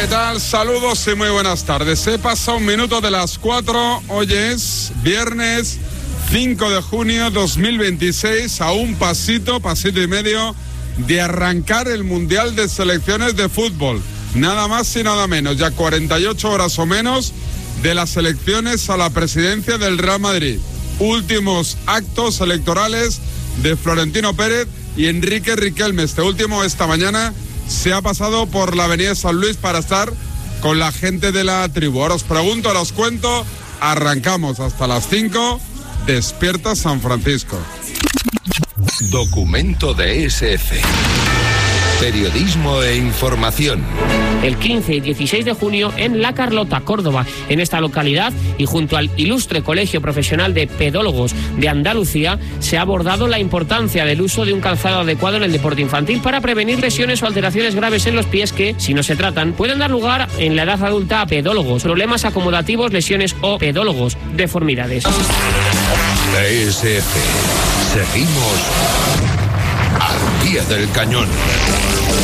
¿Qué tal? Saludos y muy buenas tardes. Se pasa un minuto de las 4. Hoy es viernes 5 de junio 2026. A un pasito y medio de arrancar el Mundial de Selecciones de Fútbol. Nada más y nada menos. Ya 48 horas o menos de las elecciones a la presidencia del Real Madrid. Últimos actos electorales de Florentino Pérez y Enrique Riquelme. Este último esta mañana se ha pasado por la avenida San Luis para estar con la gente de la tribu. Ahora os pregunto, os cuento, arrancamos hasta las 5, Despierta San Francisco. Documento de SF. Periodismo e información. El 15 y 16 de junio en La Carlota, Córdoba. En esta localidad y junto al ilustre Colegio Profesional de Pedólogos de Andalucía se ha abordado la importancia del uso de un calzado adecuado en el deporte infantil para prevenir lesiones o alteraciones graves en los pies que, si no se tratan, pueden dar lugar en la edad adulta a pedólogos, problemas acomodativos, lesiones o pedólogos, deformidades. SF. Seguimos al pie del cañón.